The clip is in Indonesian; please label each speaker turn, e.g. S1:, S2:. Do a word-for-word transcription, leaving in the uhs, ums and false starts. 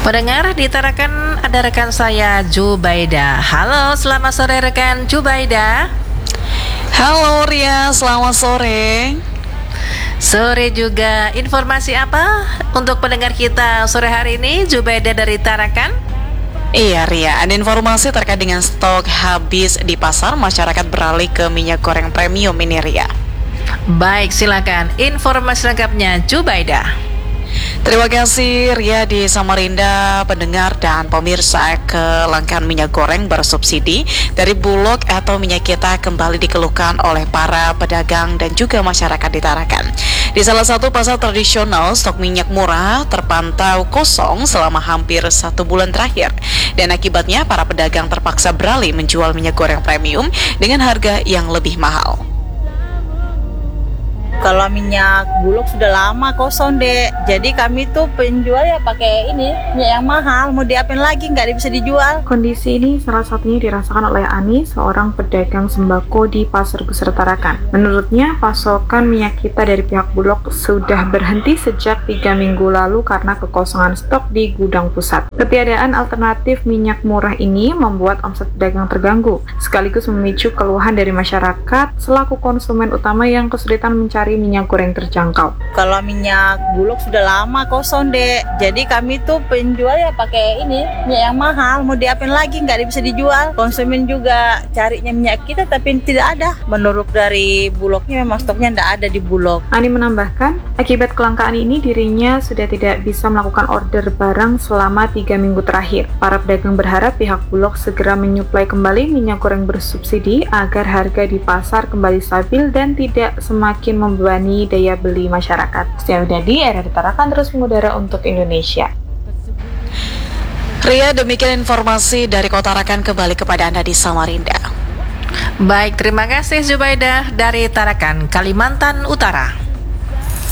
S1: Pendengar, di Tarakan ada rekan saya Jubaida. Halo, selamat sore rekan Jubaida.
S2: Halo Ria, selamat sore.
S1: Sore juga. Informasi apa untuk pendengar kita sore hari ini, Jubaida dari Tarakan?
S2: Iya Ria, ada informasi terkait dengan stok habis di pasar, masyarakat beralih ke minyak goreng premium ini Ria.
S1: Baik, silakan informasi lengkapnya Jubaida.
S2: Terima kasih Ria di Samarinda, pendengar dan pemirsa. Kelangkaan minyak goreng bersubsidi dari Bulog atau minyak kita kembali dikeluhkan oleh para pedagang dan juga masyarakat di Tarakan. Di salah satu pasar tradisional, stok minyak murah terpantau kosong selama hampir satu bulan terakhir. Dan akibatnya para pedagang terpaksa beralih menjual minyak goreng premium dengan harga yang lebih mahal.
S3: Kalau minyak bulog sudah lama kosong dek, jadi kami tuh penjual ya pakai ini minyak yang mahal, mau diapain lagi nggak bisa dijual.
S4: Kondisi ini salah satunya dirasakan oleh Ani, seorang pedagang sembako di Pasar Besar Tarakan. Menurutnya, pasokan minyak kita dari pihak Bulog sudah berhenti sejak tiga minggu lalu karena kekosongan stok di gudang pusat. Ketiadaan alternatif minyak murah ini membuat omset pedagang terganggu, sekaligus memicu keluhan dari masyarakat selaku konsumen utama yang kesulitan mencari minyak goreng terjangkau.
S3: Kalau minyak bulog sudah lama kosong dek, jadi kami tuh penjual ya pakai ini minyak yang mahal, mau diapain lagi nggak bisa dijual. Konsumen juga carinya minyak kita tapi tidak ada. Menurut dari bulognya memang stoknya tidak ada di bulog.
S4: Ani menambahkan, akibat kelangkaan ini dirinya sudah tidak bisa melakukan order barang selama tiga minggu terakhir. Para pedagang berharap pihak Bulog segera menyuplai kembali minyak goreng bersubsidi agar harga di pasar kembali stabil dan tidak semakin membuat membebani daya beli masyarakat. Setia Widadi, R R Tarakan terus mengudara untuk Indonesia.
S2: Ria, demikian informasi dari Kota Tarakan, kembali kepada Anda di Samarinda.
S1: Baik, terima kasih Zubaida dari Tarakan, Kalimantan Utara.